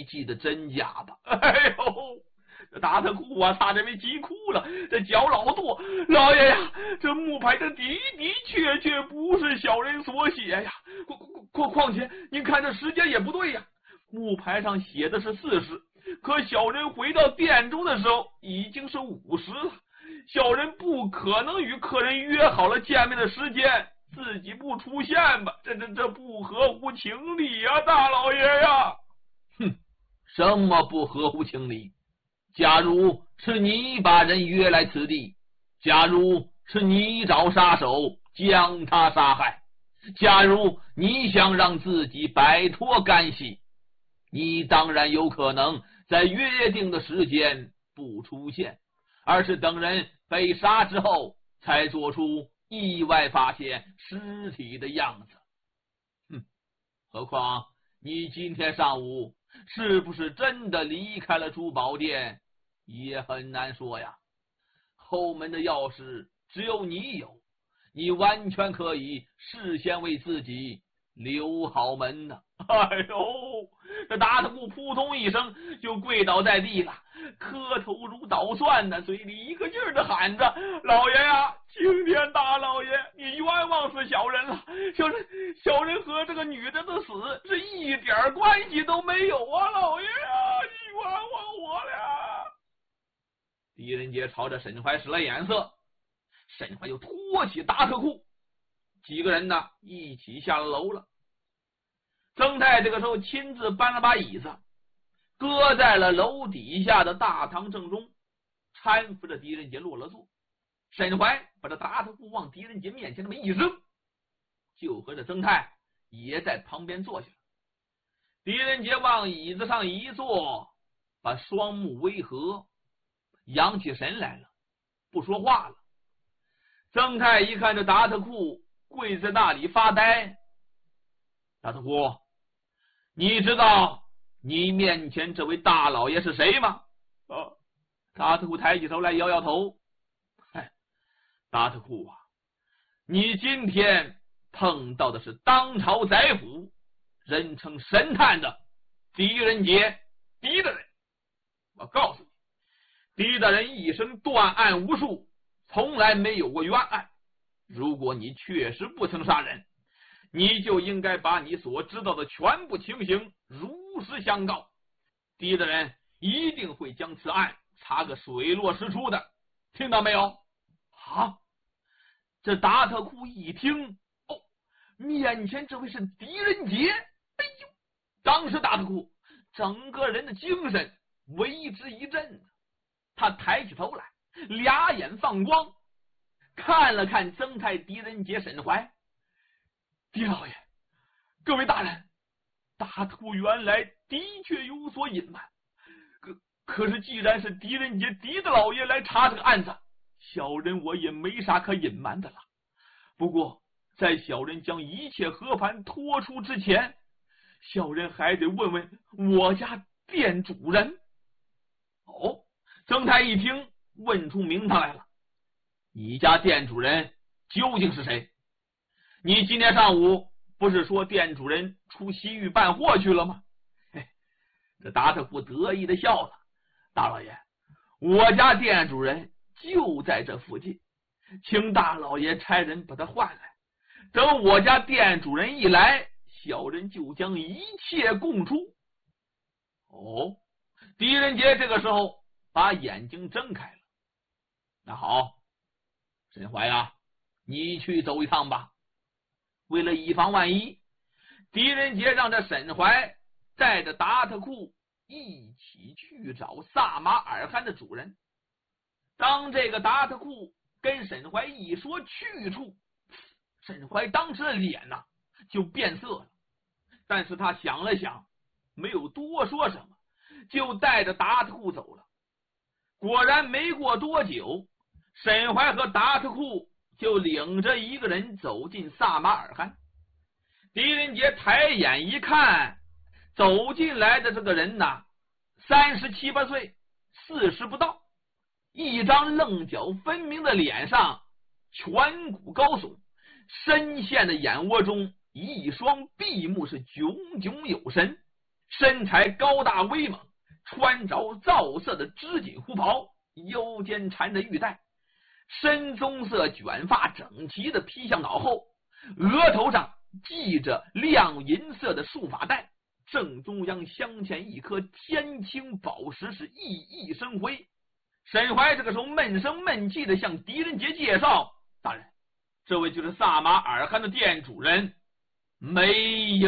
记得真假吧？哎呦，这达特库啊，差点没急哭了，这脚老跺。老爷呀，这木牌的的确不是小人所写呀。况且您看这时间也不对呀，木牌上写的是40，可小人回到店中的时候已经是50了。小人不可能与客人约好了见面的时间，自己不出现吧？这不合乎情理呀，大老爷呀！哼，什么不合乎情理？假如是你把人约来此地，假如是你找杀手将他杀害，假如你想让自己摆脱干系，你当然有可能在约定的时间不出现，而是等人被杀之后才做出意外发现尸体的样子。何况你今天上午是不是真的离开了珠宝店也很难说呀。后门的钥匙只有你有，你完全可以事先为自己留好门呢。哎呦，这达特库扑通一声就跪倒在地了，磕头如捣蒜的，嘴里一个劲儿的喊着：老爷呀，青天大老爷，你冤枉死小人了，小人和这个女的的死是一点关系都没有啊，老爷啊，你冤枉我了。狄仁杰朝着沈怀使了眼色，沈怀就拖起达特库，几个人呢一起下了楼了。曾太这个时候亲自搬了把椅子，搁在了楼底下的大堂正中，搀扶着狄仁杰落了座。沈怀把这达特库往狄仁杰面前这么一扔，就和这曾太也在旁边坐下了。狄仁杰往椅子上一坐，把双目微合，扬起神来了，不说话了。曾太一看这达特库跪在那里发呆，达特库，你知道你面前这位大老爷是谁吗？达特库抬起头来摇摇头。达特库啊，你今天碰到的是当朝宰辅，人称神探的狄仁杰，狄大人。我告诉你，狄大人一生断案无数，从来没有过冤案。如果你确实不曾杀人，你就应该把你所知道的全部情形如实相告，狄大人一定会将此案查个水落石出的，听到没有？这达特库一听，面前这位是狄仁杰，哎呦，当时达特库整个人的精神为之一振，他抬起头来，俩眼放光，看了看曾太、狄仁杰、沈怀。狄老爷，各位大人，达特库原来的确有所隐瞒，可是既然是狄仁杰狄大老爷来查这个案子，小人我也没啥可隐瞒的了。不过在小人将一切和盘托出之前，小人还得问问我家店主人。曾太一听，问出名堂来了，你家店主人究竟是谁？你今天上午不是说店主人出西域办货去了吗？这达特库得意的笑了，大老爷，我家店主人就在这附近，请大老爷差人把他换来，等我家店主人一来，小人就将一切供出。狄仁杰这个时候把眼睛睁开了。那好，沈怀啊，你去走一趟吧。为了以防万一，狄仁杰让这沈怀带着达特库一起去找萨马尔罕的主人。当这个达特库跟沈怀一说去处，沈怀当时的脸就变色了，但是他想了想，没有多说什么，就带着达特库走了。果然没过多久，沈怀和达特库就领着一个人走进萨马尔罕。狄仁杰抬眼一看，走进来的这个人37、8岁，40不到，一张棱角分明的脸上，颧骨高耸，深陷的眼窝中一双闭目是炯炯有神， 身材高大威猛，穿着皂色的织锦护袍，腰间缠着玉带，深棕色卷发整齐的披向脑后，额头上系着亮银色的束发带，正中央镶嵌一颗天青宝石，是熠熠生辉。沈怀这个时候闷声闷气的向狄仁杰介绍：大人，这位就是萨马尔罕的店主人梅英。